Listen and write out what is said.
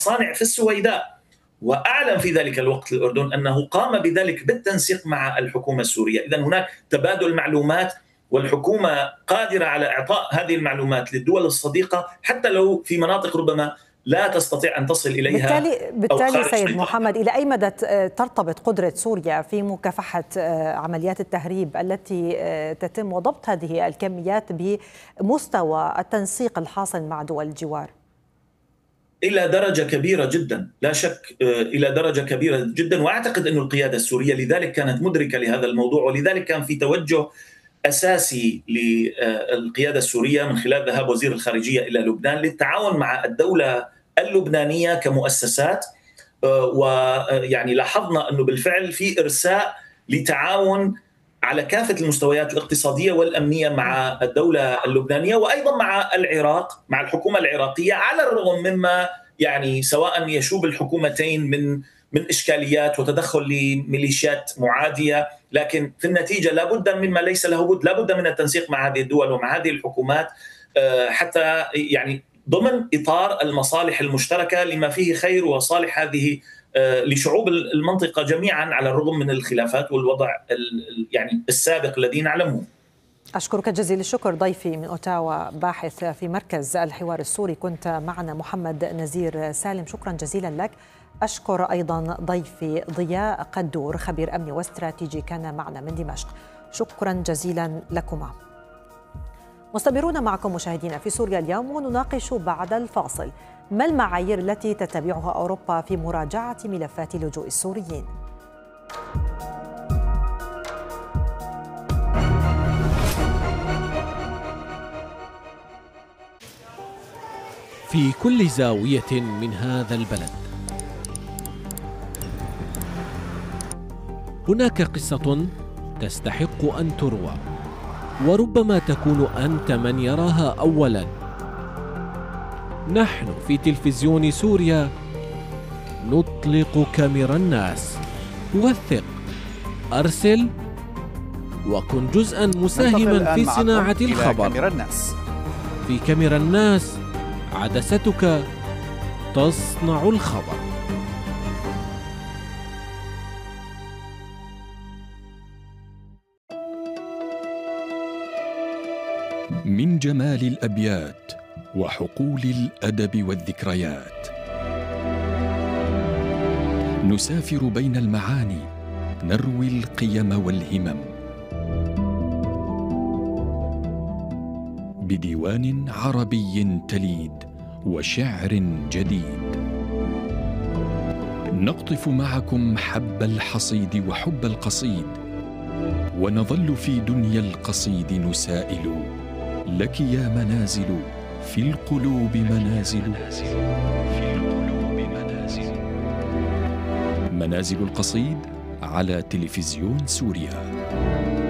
المصانع في السويداء. وأعلن في ذلك الوقت الأردن أنه قام بذلك بالتنسيق مع الحكومة السورية. إذا هناك تبادل معلومات، والحكومة قادرة على إعطاء هذه المعلومات للدول الصديقة حتى لو في مناطق ربما لا تستطيع أن تصل إليها أو بالتالي خارج سيد سيطرتها. محمد، إلى أي مدى ترتبط قدرة سوريا في مكافحة عمليات التهريب التي تتم وضبط هذه الكميات بمستوى التنسيق الحاصل مع دول الجوار؟ إلى درجة كبيرة جدا، لا شك، إلى درجة كبيرة جدا. وأعتقد أن القيادة السورية لذلك كانت مدركة لهذا الموضوع، ولذلك كان في توجه أساسي للقيادة السورية من خلال ذهاب وزير الخارجية إلى لبنان للتعاون مع الدولة اللبنانية كمؤسسات. ويعني لاحظنا أنه بالفعل في إرساء لتعاون على كافة المستويات الاقتصادية والأمنية مع الدولة اللبنانية، وأيضا مع العراق، مع الحكومة العراقية، على الرغم مما يعني سواء يشوب الحكومتين من إشكاليات وتدخل لميليشيات معادية، لكن في النتيجة لابد مما ليس له بد، لابد من التنسيق مع هذه الدول ومع هذه الحكومات حتى يعني ضمن إطار المصالح المشتركة لما فيه خير وصالح هذه لشعوب المنطقة جميعا، على الرغم من الخلافات والوضع يعني السابق الذي نعلمه. أشكرك جزيل الشكر. ضيفي من أوتاوا باحث في مركز الحوار السوري، كنت معنا محمد نزير سالم، شكرا جزيلا لك. أشكر أيضا ضيفي ضياء قدور خبير أمني واستراتيجي كان معنا من دمشق، شكرا جزيلا لكما. مستمرون معكم مشاهدينا في سوريا اليوم، ونناقش بعد الفاصل ما المعايير التي تتبعها أوروبا في مراجعة ملفات لجوء السوريين. في كل زاوية من هذا البلد هناك قصة تستحق أن تروى، وربما تكون أنت من يراها أولاً. نحن في تلفزيون سوريا نطلق كاميرا الناس. وثق، أرسل، وكن جزءاً مساهماً في صناعة الخبر. في كاميرا الناس عدستك تصنع الخبر. من جمال الأبيات وحقول الأدب والذكريات نسافر بين المعاني، نروي القيم والهمم بديوان عربي تليد وشعر جديد. نقطف معكم حب الحصيد وحب القصيد، ونظل في دنيا القصيد نسائل. لك يا منازل في القلوب منازل، منازل القصيد على تلفزيون سوريا.